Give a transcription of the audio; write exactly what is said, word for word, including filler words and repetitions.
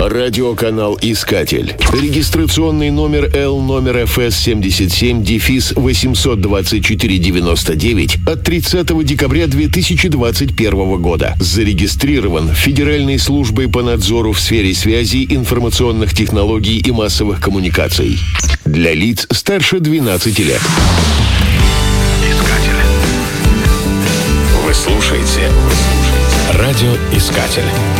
Радиоканал «Искатель». Регистрационный номер Л номер эф эс семьдесят семь дефис восемьсот двадцать четыре девяносто девять от тридцатого декабря две тысячи двадцать первого года. Зарегистрирован Федеральной службой по надзору в сфере связи, информационных технологий и массовых коммуникаций. Для лиц старше двенадцати лет. Искатель. Вы слушаете «Радиоискатель».